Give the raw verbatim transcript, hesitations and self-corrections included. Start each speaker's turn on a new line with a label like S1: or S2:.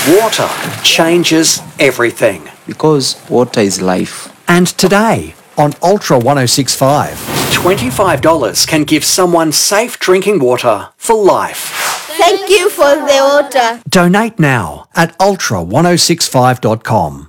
S1: Water changes everything.
S2: Because water is life.
S3: And today on Ultra one oh six point five.
S1: twenty-five dollars can give someone safe drinking water for life.
S4: Thank you for the water.
S3: Donate now at ultra ten sixty-five dot com.